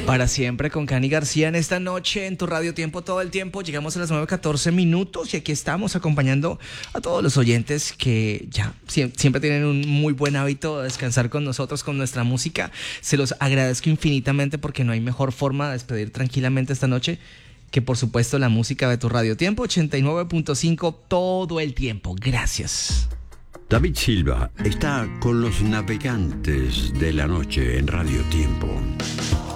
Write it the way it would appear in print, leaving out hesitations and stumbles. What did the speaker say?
Para siempre con Cani García en esta noche en tu Radio Tiempo todo el tiempo. Llegamos a las 9:14 y aquí estamos acompañando a todos los oyentes que ya siempre tienen un muy buen hábito de descansar con nosotros, con nuestra música. Se los agradezco infinitamente porque no hay mejor forma de despedir tranquilamente esta noche que por supuesto la música de tu Radio Tiempo 89.5 todo el tiempo. Gracias. David Silva está con los navegantes de la noche en Radio Tiempo.